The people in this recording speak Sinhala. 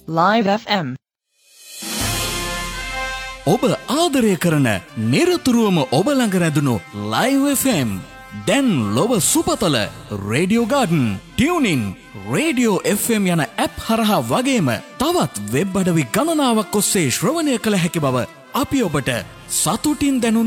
Live FM. ඔබ ආදරය කරන නිරතුරුවම ඔබ ළඟ රැඳුණු Live FM දැන් ලොව සුපතල Radio Garden, TuneIn, Radio FM යන ඇප් හරහා වගේම තවත් වෙබ් අඩවි ගණනාවක් ඔස්සේ ශ්‍රවණය කළ හැකි බව අපි ඔබට සතුටින් දැනුම්